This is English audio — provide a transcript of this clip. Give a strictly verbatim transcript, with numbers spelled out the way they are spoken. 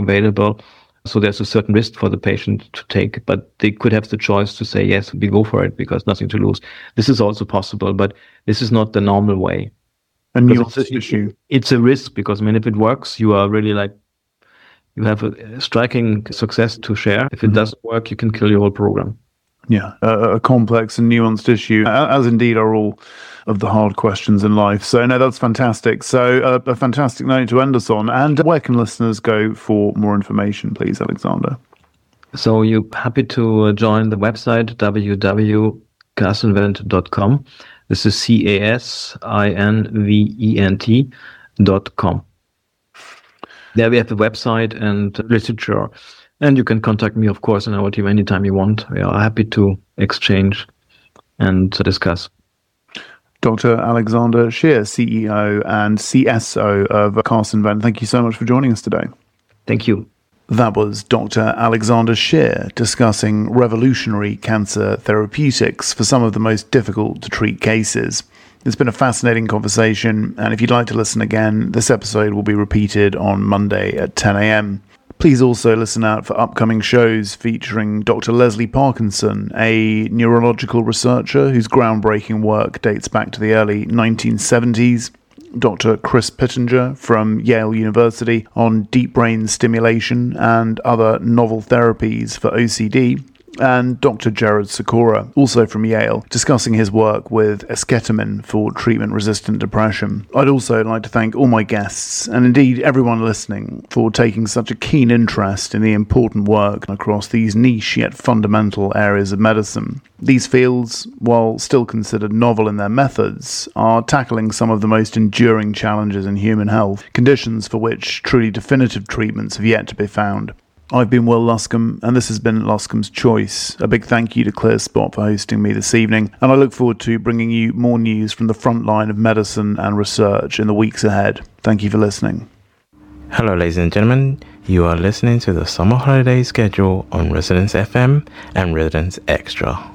available. So there's a certain risk for the patient to take, but they could have the choice to say, yes, we go for it because nothing to lose. This is also possible, but this is not the normal way. A nuanced issue. It's a risk because, I mean, if it works, you are really like, you have a striking success to share. If it mm-hmm. doesn't work, you can kill your whole program. Yeah, a, a complex and nuanced issue, as indeed are all of the hard questions in life. So, no, that's fantastic. So, uh, a fantastic note to end us on. And where can listeners go for more information, please, Alexander? So, you're happy to join the website, w w w dot casinvent dot com. This is C A S I N V E N T dot com. There we have the website and literature. And you can contact me, of course, in our team anytime you want. We are happy to exchange and to discuss. Doctor Alexander Scheer, C E O and C S O of Casinvent, thank you so much for joining us today. Thank you. That was Doctor Alexander Scheer discussing revolutionary cancer therapeutics for some of the most difficult to treat cases. It's been a fascinating conversation, and if you'd like to listen again, this episode will be repeated on Monday at ten a.m. Please also listen out for upcoming shows featuring Doctor Leslie Parkinson, a neurological researcher whose groundbreaking work dates back to the early nineteen seventies, Doctor Chris Pittenger from Yale University on deep brain stimulation and other novel therapies for O C D, and Doctor Jared Sikora, also from Yale, discussing his work with esketamine for treatment-resistant depression. I'd also like to thank all my guests, and indeed everyone listening, for taking such a keen interest in the important work across these niche yet fundamental areas of medicine. These fields, while still considered novel in their methods, are tackling some of the most enduring challenges in human health, conditions for which truly definitive treatments have yet to be found. I've been Will Luscombe, and this has been Luscombe's Choice. A big thank you to ClearSpot for hosting me this evening, and I look forward to bringing you more news from the front line of medicine and research in the weeks ahead. Thank you for listening. Hello, ladies and gentlemen. You are listening to the Summer Holiday Schedule on Residence F M and Residence Extra.